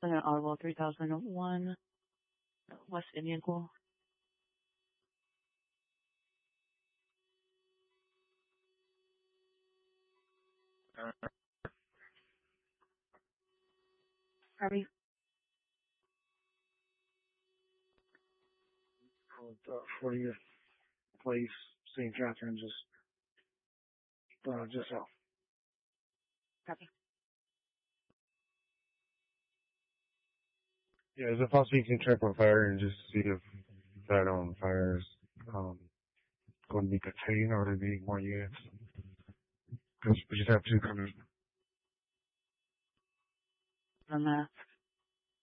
Looking at Audible 3001, West Indian Pool. Harvey? 40th Place, St. Catharines, just south. Copy. Yeah, is it possible you can check my fire and just see if that fire is going to be contained or to be more units? Because we just have two coming. On that.